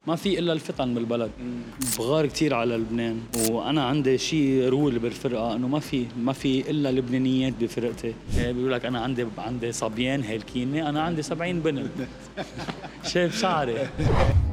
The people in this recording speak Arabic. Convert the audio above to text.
ما في إلا الفتن بالبلد. بغار كتير على لبنان، وأنا عندي شيء رول بالفرقة إنه ما في إلا لبنانيات بفرقتي. بيقول لك أنا عندي صبيان هالكينة، أنا عندي 70 بنت. شايف شعري.